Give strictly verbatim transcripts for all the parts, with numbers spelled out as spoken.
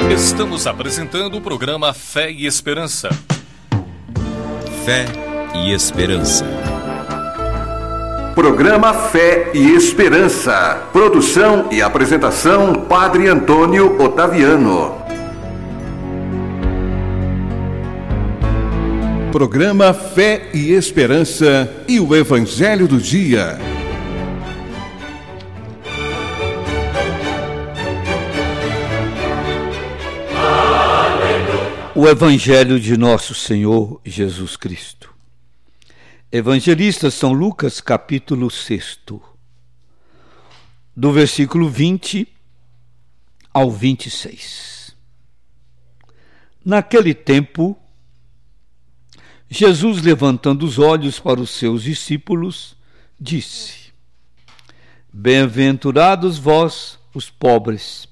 Estamos apresentando o programa Fé e Esperança. Fé e Esperança. Programa Fé e Esperança. Produção e apresentação, Padre Antônio Otaviano. Programa Fé e Esperança e o Evangelho do Dia. O Evangelho de Nosso Senhor Jesus Cristo. Evangelista São Lucas, capítulo seis, do versículo vinte ao vinte e seis. Naquele tempo, Jesus, levantando os olhos para os seus discípulos, disse: Bem-aventurados vós, os pobres,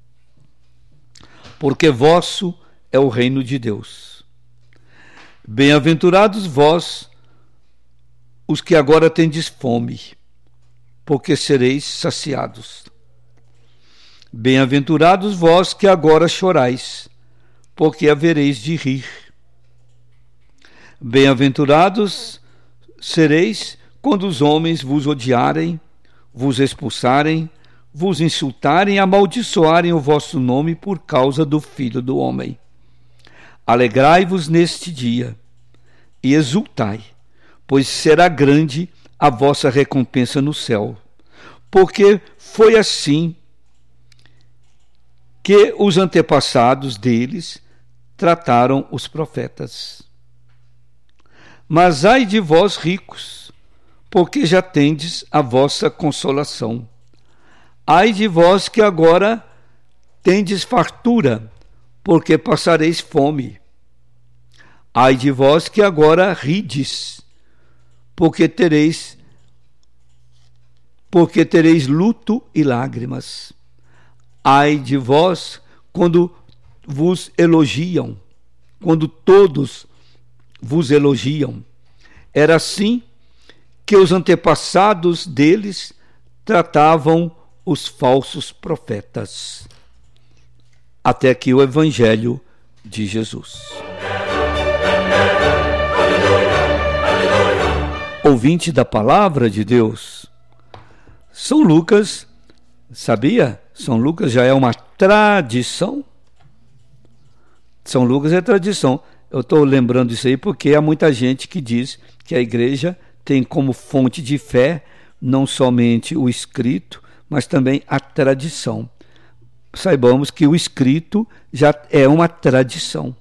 porque vosso é o reino de Deus. Bem-aventurados vós, os que agora tendes fome, porque sereis saciados. Bem-aventurados vós que agora chorais, porque havereis de rir. Bem-aventurados sereis quando os homens vos odiarem, vos expulsarem, vos insultarem e amaldiçoarem o vosso nome por causa do Filho do Homem. Alegrai-vos neste dia e exultai, pois será grande a vossa recompensa no céu, porque foi assim que os antepassados deles trataram os profetas. Mas ai de vós, ricos, porque já tendes a vossa consolação. Ai de vós que agora tendes fartura, porque passareis fome. Ai de vós que agora rides, porque tereis, porque tereis luto e lágrimas. Ai de vós quando vos elogiam, quando todos vos elogiam. Era assim que os antepassados deles tratavam os falsos profetas. Até aqui o Evangelho de Jesus. Ouvinte da Palavra de Deus, São Lucas, sabia? São Lucas já é uma tradição. São Lucas é tradição. Eu estou lembrando isso aí porque há muita gente que diz que a igreja tem como fonte de fé não somente o escrito, mas também a tradição. Saibamos que o escrito já é uma tradição.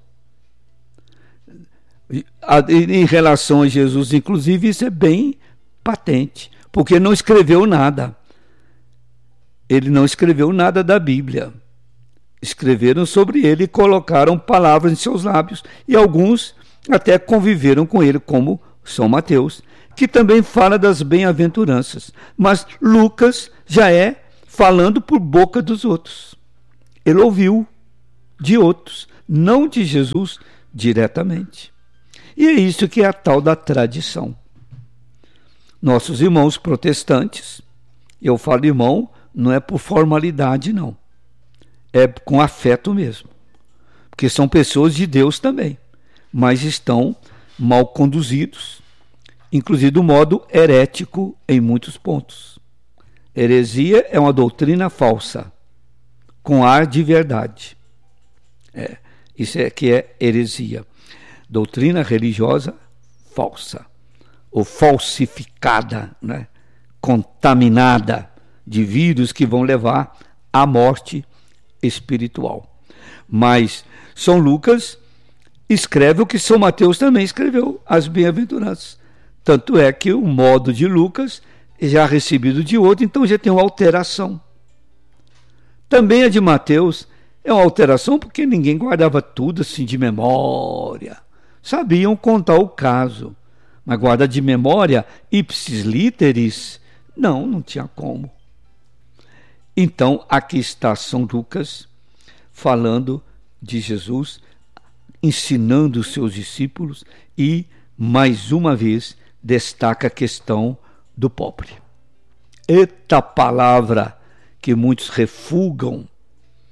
Em relação a Jesus, inclusive, isso é bem patente, porque não escreveu nada. Ele não escreveu nada da Bíblia. Escreveram sobre ele e colocaram palavras em seus lábios, e alguns até conviveram com ele, como São Mateus, que também fala das bem-aventuranças. Mas Lucas já é falando por boca dos outros. Ele ouviu de outros, não de Jesus diretamente. E é isso que é a tal da tradição. Nossos irmãos protestantes, eu falo irmão, não é por formalidade, não. É com afeto mesmo. Porque são pessoas de Deus também, mas estão mal conduzidos, inclusive do modo herético em muitos pontos. Heresia é uma doutrina falsa, com ar de verdade. É, isso é que é heresia. Doutrina religiosa falsa, ou falsificada, né? Contaminada de vírus que vão levar à morte espiritual. Mas São Lucas escreve o que São Mateus também escreveu, as bem-aventuranças. Tanto é que o modo de Lucas já recebido de outro, então já tem uma alteração. Também a de Mateus é uma alteração porque ninguém guardava tudo assim de memória. Sabiam contar o caso, mas guardar de memória, ipsis literis, não, não tinha como. Então, aqui está São Lucas falando de Jesus, ensinando os seus discípulos e, mais uma vez, destaca a questão do pobre. Eita palavra que muitos refugam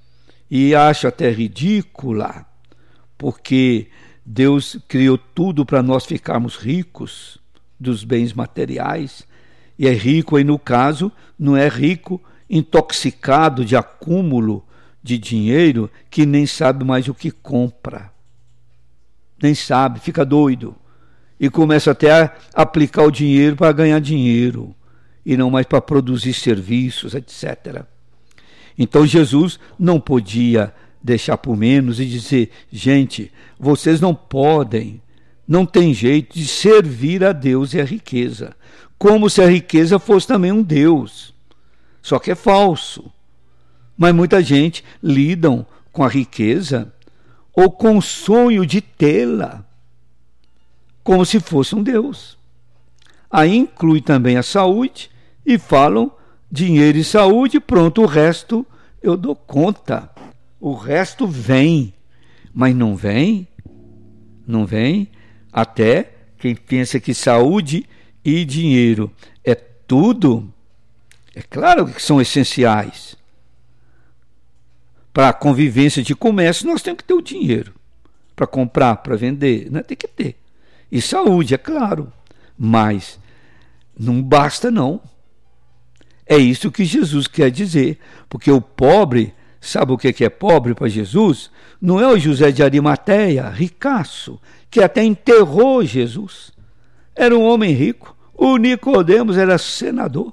e acho até ridícula, porque Deus criou tudo para nós ficarmos ricos dos bens materiais, e é rico aí no caso, não é rico intoxicado de acúmulo de dinheiro que nem sabe mais o que compra, nem sabe, fica doido e começa até a aplicar o dinheiro para ganhar dinheiro e não mais para produzir serviços, etcétera. Então Jesus não podia deixar por menos e dizer: gente, vocês não podem, não tem jeito de servir a Deus e a riqueza, como se a riqueza fosse também um Deus, só que é falso. Mas muita gente lidam com a riqueza ou com o sonho de tê-la como se fosse um Deus. Aí inclui também a saúde e falam dinheiro e saúde, pronto, o resto eu dou conta. O resto vem, mas não vem, não vem. Até quem pensa que saúde e dinheiro é tudo, é claro que são essenciais. Para a convivência de comércio, nós temos que ter o dinheiro para comprar, para vender, né? Tem que ter. E saúde, é claro, mas não basta não. É isso que Jesus quer dizer, porque o pobre, sabe o que é pobre para Jesus? Não é o José de Arimateia, ricaço, que até enterrou Jesus. Era um homem rico. O Nicodemos era senador.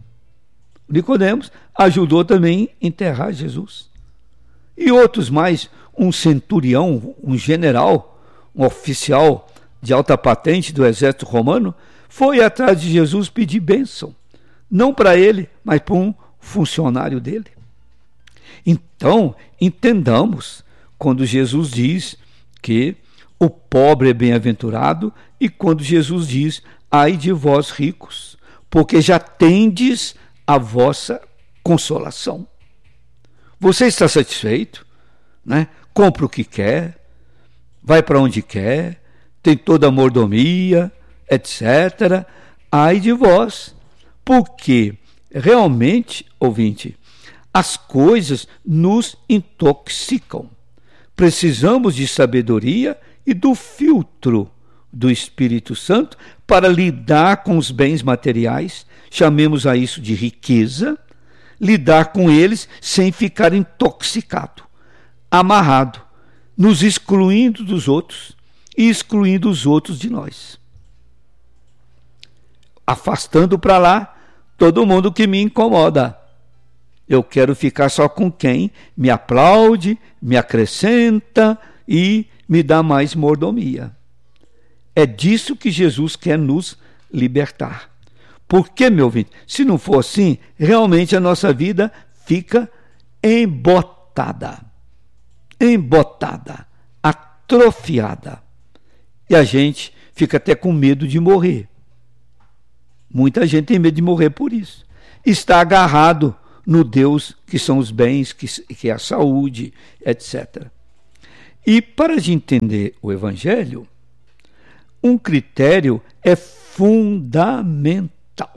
O Nicodemos ajudou também a enterrar Jesus. E outros mais, um centurião, um general, um oficial de alta patente do exército romano, foi atrás de Jesus pedir bênção. Não para ele, mas para um funcionário dele. Então, entendamos quando Jesus diz que o pobre é bem-aventurado e quando Jesus diz: ai de vós ricos, porque já tendes a vossa consolação. Você está satisfeito, né? Compra o que quer, vai para onde quer, tem toda a mordomia, etcétera. Ai de vós, porque realmente, ouvinte, as coisas nos intoxicam. Precisamos de sabedoria e do filtro do Espírito Santo para lidar com os bens materiais, chamemos a isso de riqueza, lidar com eles sem ficar intoxicado, amarrado, nos excluindo dos outros e excluindo os outros de nós. Afastando para lá todo mundo que me incomoda. Eu quero ficar só com quem me aplaude, me acrescenta e me dá mais mordomia. É disso que Jesus quer nos libertar. Porque, meu ouvinte, se não for assim, realmente a nossa vida fica embotada, embotada, atrofiada. E a gente fica até com medo de morrer. Muita gente tem medo de morrer por isso. Está agarrado no Deus que são os bens, que, que é a saúde, etcétera. E para a gente entender o Evangelho, um critério é fundamental.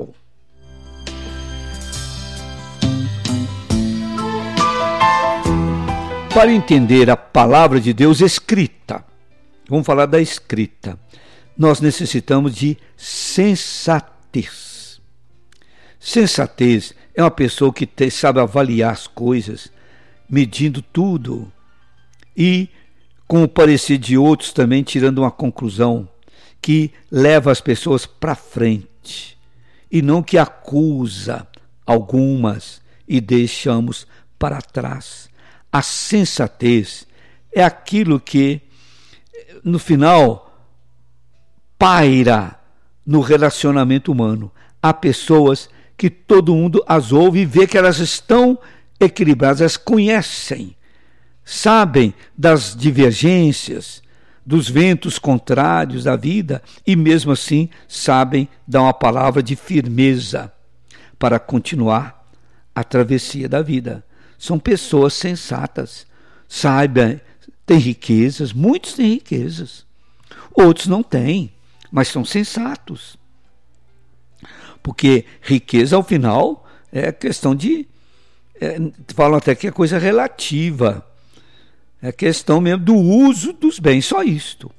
Para entender a palavra de Deus escrita, vamos falar da escrita, nós necessitamos de sensatez. Sensatez é uma pessoa que te, sabe avaliar as coisas, medindo tudo e, com o parecer de outros, também tirando uma conclusão que leva as pessoas para frente e não que acusa algumas e deixamos para trás. A sensatez é aquilo que, no final, paira no relacionamento humano. Há pessoas que todo mundo as ouve e vê que elas estão equilibradas, elas conhecem, sabem das divergências, dos ventos contrários da vida e mesmo assim sabem dar uma palavra de firmeza para continuar a travessia da vida. São pessoas sensatas, saibam, têm riquezas, muitos têm riquezas, outros não têm, mas são sensatos. Porque riqueza, ao final, é questão de é, falam até que é coisa relativa. É questão mesmo do uso dos bens, só isto.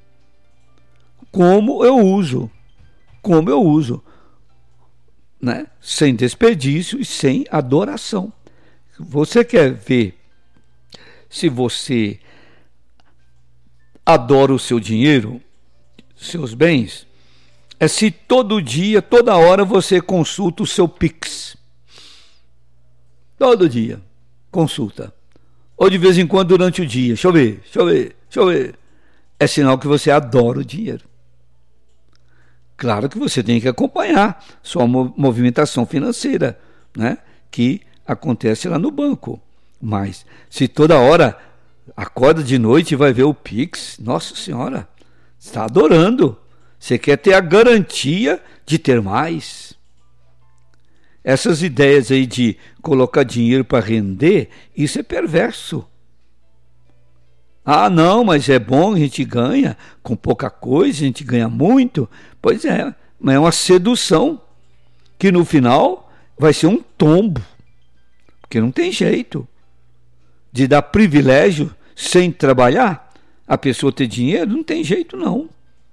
Como eu uso, como eu uso, né? Sem desperdício e sem adoração. Você quer ver se você adora o seu dinheiro, seus bens? É se todo dia, toda hora você consulta o seu Pix. Todo dia, consulta. Ou de vez em quando durante o dia. Deixa eu ver, deixa eu ver, deixa eu ver. É sinal que você adora o dinheiro. Claro que você tem que acompanhar sua movimentação financeira, né? Que acontece lá no banco. Mas se toda hora acorda de noite e vai ver o Pix, nossa senhora, está adorando. Você quer ter a garantia de ter mais. Essas ideias aí de colocar dinheiro para render, isso é perverso. Ah, não, mas é bom, a gente ganha com pouca coisa, a gente ganha muito. Pois é, mas é uma sedução que no final vai ser um tombo. Porque não tem jeito de dar privilégio sem trabalhar, a pessoa ter dinheiro, não tem jeito não.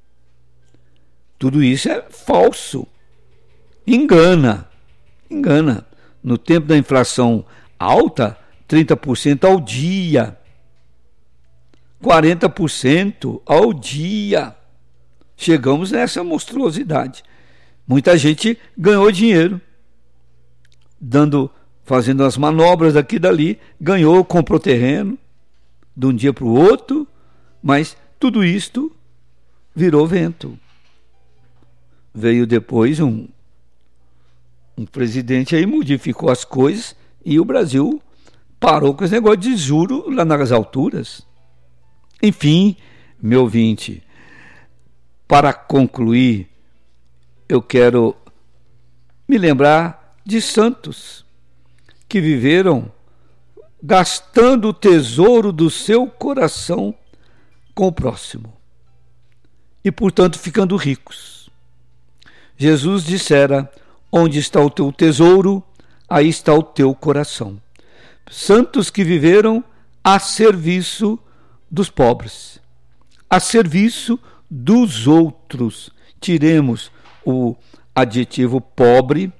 Tudo isso é falso. Engana. Engana. No tempo da inflação alta, trinta por cento ao dia. quarenta por cento ao dia. Chegamos nessa monstruosidade. Muita gente ganhou dinheiro, dando, fazendo as manobras daqui e dali, ganhou, comprou terreno, de um dia para o outro, mas tudo isto virou vento. Veio depois um, um presidente aí, modificou as coisas e o Brasil parou com esse negócio de juro lá nas alturas. Enfim, meu ouvinte, para concluir, eu quero me lembrar de santos que viveram gastando o tesouro do seu coração com o próximo e, portanto, ficando ricos. Jesus dissera: onde está o teu tesouro, aí está o teu coração. Santos que viveram a serviço dos pobres, a serviço dos outros. Tiremos o adjetivo pobre,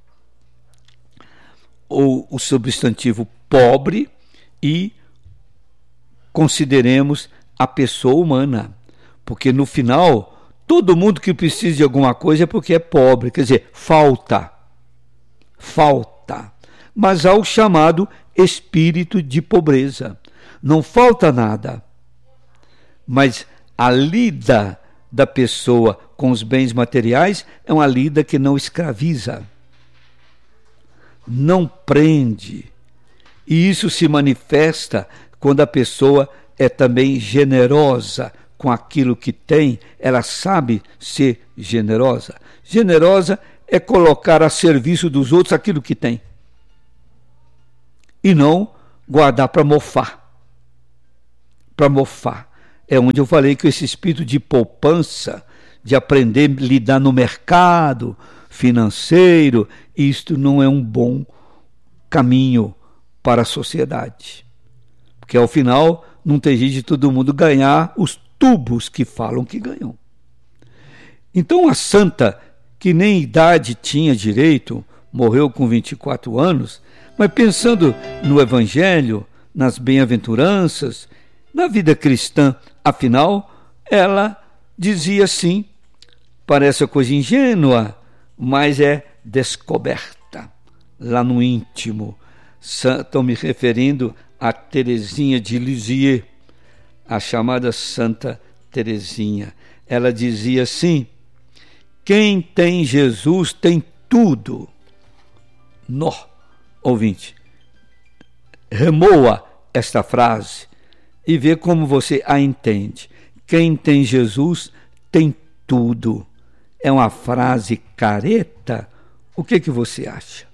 ou o substantivo pobre, e consideremos a pessoa humana, porque no final todo mundo que precisa de alguma coisa é porque é pobre, quer dizer, falta, falta. Mas há o chamado espírito de pobreza. Não falta nada, mas a lida da pessoa com os bens materiais é uma lida que não escraviza, não prende. E isso se manifesta quando a pessoa é também generosa com aquilo que tem, ela sabe ser generosa. Generosa é colocar a serviço dos outros aquilo que tem. E não guardar para mofar. Para mofar. É onde eu falei que esse espírito de poupança, de aprender a lidar no mercado financeiro, isto não é um bom caminho para a sociedade. Porque ao final não tem jeito de todo mundo ganhar os tubos que falam que ganham. Então a santa, que nem idade tinha direito, morreu com vinte e quatro anos, mas pensando no Evangelho, nas bem-aventuranças, na vida cristã, afinal, ela dizia assim, parece uma coisa ingênua, mas é descoberta lá no íntimo. Estou me referindo a Teresinha de Lisieux, a chamada Santa Teresinha. Ela dizia assim: quem tem Jesus tem tudo. Nó, ouvinte, remoa esta frase e vê como você a entende. Quem tem Jesus tem tudo. É uma frase careta? O que que você acha?